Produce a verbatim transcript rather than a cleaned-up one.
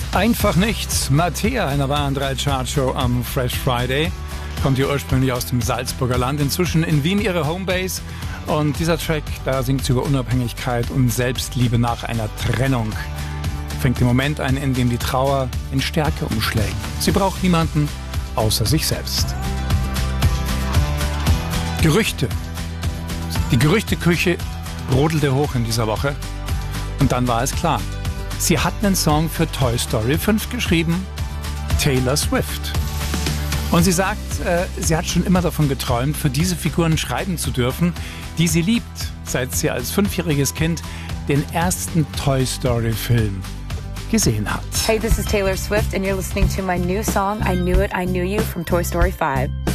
Einfach nichts. Mattea in der Bayern drei Chartshow am Fresh Friday. Kommt ihr ursprünglich aus dem Salzburger Land, inzwischen in Wien ihre Homebase. Und dieser Track, da singt sie über Unabhängigkeit und Selbstliebe nach einer Trennung. Fängt im Moment ein, in dem die Trauer in Stärke umschlägt. Sie braucht niemanden außer sich selbst. Gerüchte. Die Gerüchteküche brodelte hoch in dieser Woche. Und dann war es klar. Sie hat einen Song für Toy Story fünf geschrieben. Taylor Swift. Und sie sagt, äh, sie hat schon immer davon geträumt, für diese Figuren schreiben zu dürfen, die sie liebt, seit sie als fünfjähriges Kind den ersten Toy Story Film gesehen hat. Hey, this is Taylor Swift and you're listening to my new song, I Knew It, I Knew You from Toy Story five.